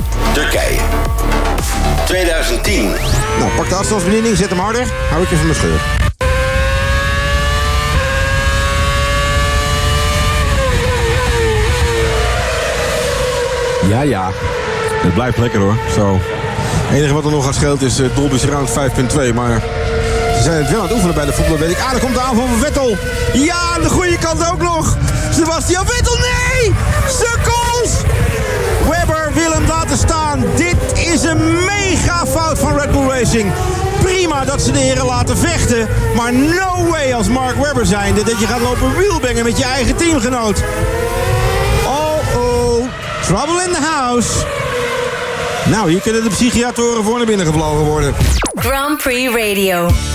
Turkije. 2010. Nou, pak de afstandsbediening, zet hem harder. Hou ik even mijn scheur. Ja. Het blijft lekker hoor. Zo. Het enige wat er nog aan scheelt is Dolby Surround 5.2. Maar ze zijn het wel aan het oefenen bij de voetbal, weet ik. Daar komt de aanval van Vettel. Ja, aan de goede kant ook nog. Sebastian Vettel, nee! Sukkels! Webber wil hem laten staan. Dit is een mega fout van Red Bull Racing. Prima dat ze de heren laten vechten. Maar no way als Mark Webber zijnde dat je gaat lopen wheelbangen met je eigen teamgenoot. Oh, trouble in the house. Nou, hier kunnen de psychiatoren voor naar binnen gevlogen worden. Grand Prix Radio.